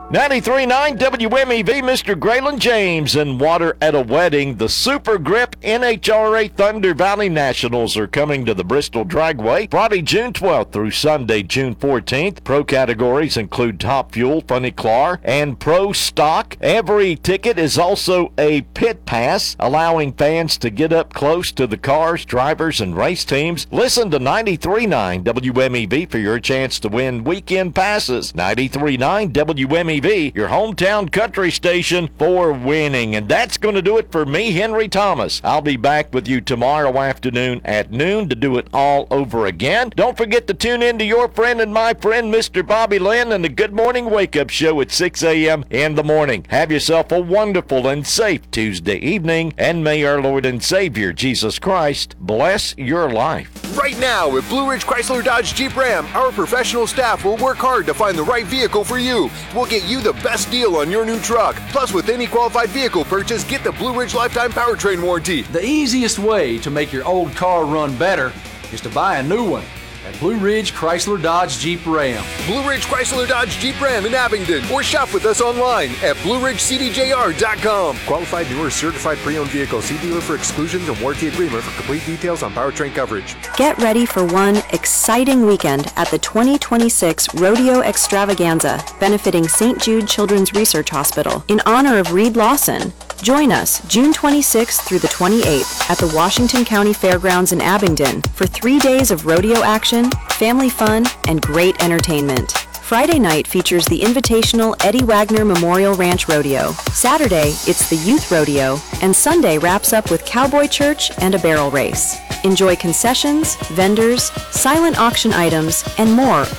93.9 WMEV, Mr. Graylin James and Water at a Wedding. The Super Grip NHRA Thunder Valley Nationals are coming to the Bristol Dragway Friday, June 12th through Sunday, June 14th. Pro categories include Top Fuel, Funny Clar, and Pro Stock. Every ticket is also a pit pass, allowing fans to get up close to the cars, drivers, and race teams. Listen to 93.9 WMEV for your chance to win weekend passes. 93.9 WMEV, your hometown country station for winning. And that's going to do it for me, Henry Thomas. I'll be back with you tomorrow afternoon at noon to do it all over again. Don't forget to tune in to your friend and my friend, Mr. Bobby Lynn, and the Good Morning Wake Up Show at 6 a.m. in the morning. Have yourself a wonderful and safe Tuesday evening, and may our Lord and Savior, Jesus Christ, bless your life. Right now at Blue Ridge Chrysler Dodge Jeep Ram, our professional staff will work hard to find the right vehicle for you. We'll get you the best deal on your new truck. Plus, with any qualified vehicle purchase, get the Blue Ridge Lifetime Powertrain Warranty. The easiest way to make your old car run better is to buy a new one at Blue Ridge Chrysler Dodge Jeep Ram. Blue Ridge Chrysler Dodge Jeep Ram in Abingdon, or shop with us online at BlueRidgeCDJR.com. Qualified newer certified pre-owned vehicle. See dealer for exclusions and warranty agreement for complete details on powertrain coverage. Get ready for one exciting weekend at the 2026 Rodeo Extravaganza, benefiting St. Jude Children's Research Hospital in honor of Reed Lawson. Join us June 26th through the 28th at the Washington County Fairgrounds in Abingdon for 3 days of rodeo action, family fun, and great entertainment. Friday night features the invitational Eddie Wagner Memorial Ranch Rodeo. Saturday, it's the Youth Rodeo, and Sunday wraps up with Cowboy Church and a barrel race. Enjoy concessions, vendors, silent auction items, and more